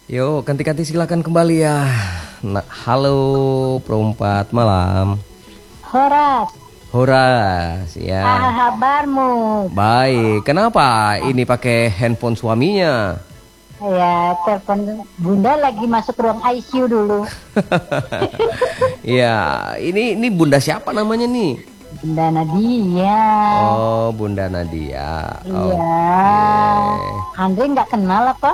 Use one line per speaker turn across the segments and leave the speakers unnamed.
Yuk, ganti-ganti silakan kembali ya. Nah, halo perempat malam.
Horas,
Horas,
apa
ya.
kabarmu?
Baik, kenapa ini pakai handphone suaminya?
Ya, telepon Bunda lagi masuk ruang ICU dulu.
Ya, ini Bunda siapa namanya nih?
Bunda Nadia.
Oh, Bunda Nadia.
Iya.
Oke.
Andre nggak kenal apa?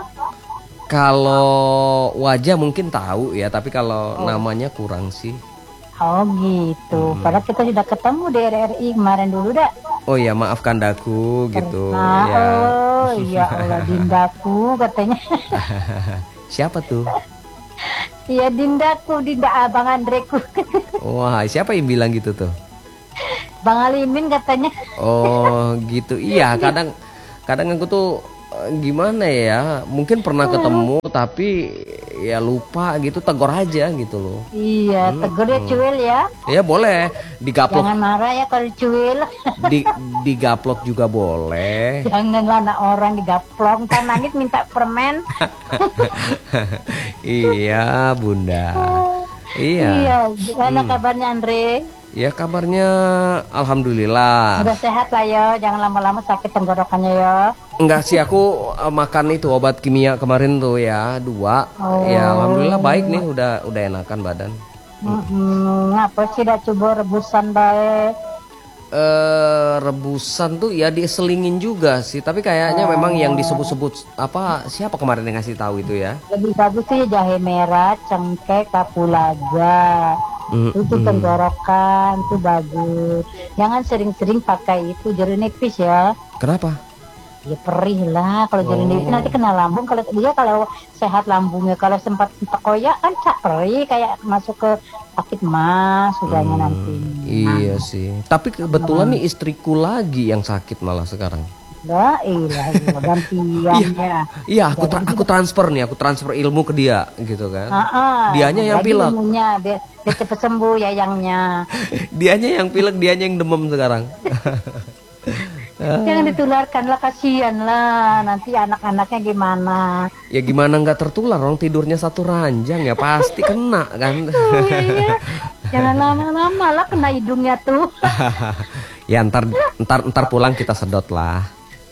Kalau wajah mungkin tahu ya, tapi kalau namanya kurang sih.
Oh gitu. Padahal kita sudah ketemu di RRI kemarin dulu dah.
Oh ya, maafkan daku gitu
Nah,
ya.
oh iya Allah Dindaku katanya.
Siapa tuh?
Iya Dindaku, Dinda Abang Andreku.
Wah, siapa yang bilang gitu tuh?
Bang Alimin katanya.
Oh, gitu. Iya, kadang aku tuh gimana ya? Mungkin pernah ketemu tapi ya lupa gitu, tegur aja gitu loh.
Iya, tegur ya cuil ya.
Ya boleh, digaplok
Jangan marah ya kalau cuil.
digaplok juga boleh.
Jangan anak orang digaplok, ntar nangis minta permen.
Iya, Bunda. Iya.
Iya, gimana kabarnya Andre?
Ya kabarnya alhamdulillah.
Udah sehat lah ya, jangan lama-lama sakit tenggorokannya ya.
Enggak sih, aku makan itu obat kimia kemarin tuh ya 2.
Oh.
Ya alhamdulillah baik nih, udah enakan badan.
Apa sih dah coba rebusan baik?
Rebusan tuh ya diselingin juga sih, tapi kayaknya memang yang disebut-sebut apa, siapa kemarin yang ngasih tahu itu ya?
Lebih bagus sih jahe merah, cengkeh, kapulaga. Itu tenggorokan, itu bagus. Jangan sering-sering pakai itu jeruk nipis ya.
Kenapa?
Ya perih lah kalau jeruk nipis nanti kena lambung. Kalau dia kalau sehat lambungnya, kalau sempat koyak kan cak perih kayak masuk ke sakit mah sudahnya nanti.
Iya sih, tapi kebetulan nih istriku lagi yang sakit malah sekarang.
Lah, iya, gantian ya.
Iya, aku transfer ilmu ke dia gitu kan. Dianya yang pilek.
Ilmunya, dia cepet sembuh ya yangnya.
Dianya yang pilek, dianya yang demam sekarang.
Jangan ditularkan lah, kasihan lah. Nanti anak-anaknya gimana?
Ya gimana nggak tertular, orang tidurnya satu ranjang ya pasti kena kan.
Iya. Jangan lama-lama lah kena hidungnya tuh.
Ya ntar pulang kita sedot lah.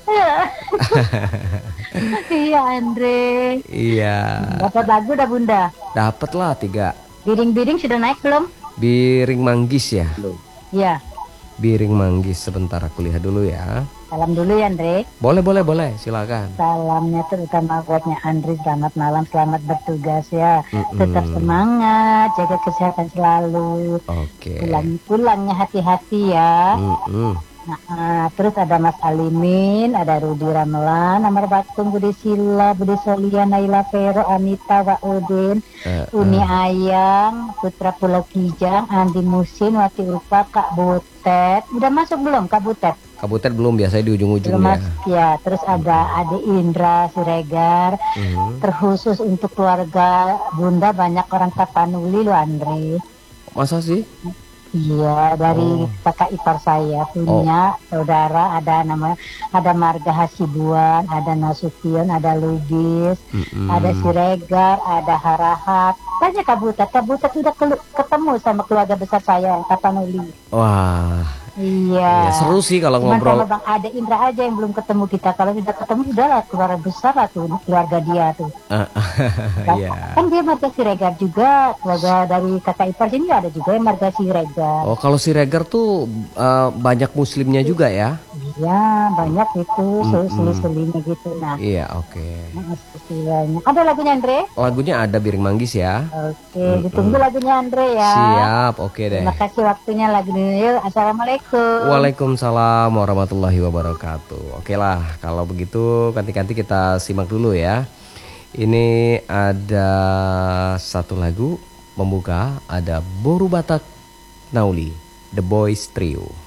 Iya Andre.
Iya.
Dapat lagu dah Bunda.
Dapet lah 3.
Biring-biring sudah naik belum?
Biring manggis ya.
Iya.
Biring manggis, sebentar aku lihat dulu ya.
Salam dulu ya Andre.
Boleh, silakan.
Salamnya terutama buatnya Andre, selamat malam, selamat bertugas ya. Tetap semangat, jaga kesehatan selalu.
Oke.
Pulangnya hati-hati ya. Nah, terus ada Mas Alimin, ada Rudi Ramelan, Amar Batung, Budi Sila, Budi Solia, Naila Vero, Anita, Wak Udin, Uni Ayang, Putra Pulau Kijang, Andi Musin, Wati Urpa, Kak Butet. Udah masuk belum Kak Butet?
Kak Butet belum, biasanya di ujung-ujung
Belum
ya.
masuk ya. Terus ada Ade Indra Siregar. Terkhusus untuk keluarga Bunda banyak orang Tapanuli loh Andre.
Masa sih?
Iya, dari kakak ipar saya punya saudara, ada Marga Hasibuan, ada Nasution, ada Lubis, ada Siregar, ada Harahat. Banyak Kabutet sudah ketemu sama keluarga besar saya Tapanuli.
Wah.
Iya.
Ya, seru sih kalau
Cuman
ngobrol.
sama Bang Ade Indra aja yang belum ketemu kita. Kalau sudah ketemu sudah lah keluarga besar lah tuh keluarga dia tuh.
Iya.
Kan dia marga Siregar juga, keluarga dari kakak ipar sini ada juga yang marga Siregar.
Oh, kalau Siregar tuh banyak muslimnya juga ya?
Iya, banyak itu seli-selinya gitu. Nah,
Iya, oke.
istilahnya. Ada lagunya Andre?
Lagunya ada Biring Manggis ya.
Oke, ditunggu lagunya Andre ya.
Siap, oke deh.
Terima kasih waktunya lagu ini. Yuk, assalamualaikum.
Waalaikumsalam warahmatullahi wabarakatuh. Oke lah, kalau begitu ganti-ganti kita simak dulu ya. Ini ada satu lagu pembuka, ada Boru Batak Nauli, The Boys Trio.